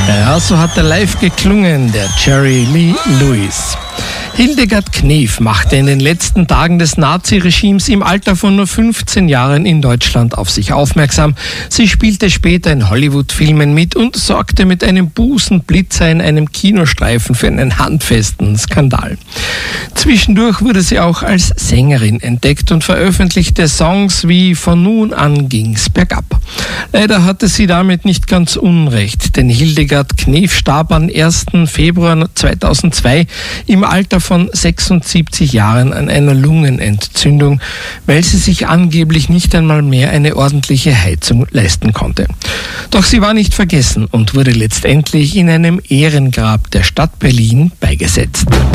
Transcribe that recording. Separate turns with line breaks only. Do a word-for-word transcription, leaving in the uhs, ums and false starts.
Ja, so hat er live geklungen, der Jerry Lee Lewis. Hildegard Knef machte in den letzten Tagen des Naziregimes im Alter von nur fünfzehn Jahren in Deutschland auf sich aufmerksam. Sie spielte später in Hollywood-Filmen mit und sorgte mit einem Busenblitzer in einem Kinostreifen für einen handfesten Skandal. Zwischendurch wurde sie auch als Sängerin entdeckt und veröffentlichte Songs wie "Von nun an ging's bergab". Leider hatte sie damit nicht ganz unrecht, denn Hildegard Knef starb am ersten Februar zweitausendzwei im Alter von sechsundsiebzig Jahren an einer Lungenentzündung, weil sie sich angeblich nicht einmal mehr eine ordentliche Heizung leisten konnte. Doch sie war nicht vergessen und wurde letztendlich in einem Ehrengrab der Stadt Berlin beigesetzt.